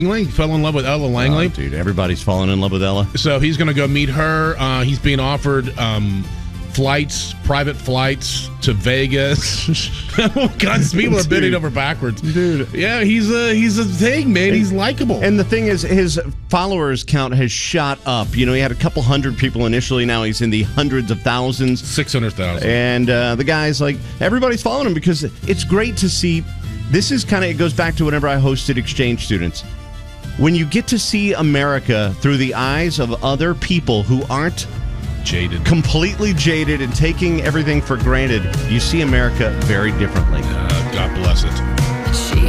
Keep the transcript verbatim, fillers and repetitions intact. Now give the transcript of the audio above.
Langley fell in love with Ella Langley. Oh, dude, everybody's falling in love with Ella. So he's going to go meet her. Uh, he's being offered um, flights, private flights to Vegas. All kinds of people are bending over backwards. Dude. Yeah, he's a, he's a thing, man. He's likable. And the thing is, his followers count has shot up. You know, he had a couple hundred people initially. Now he's in the hundreds of thousands. six hundred thousand. And uh, the guy's like, everybody's following him because it's great to see. This is kind of, it goes back to whenever I hosted exchange students. When you get to see America through the eyes of other people who aren't jaded, completely jaded and taking everything for granted, you see America very differently. Uh, God bless it.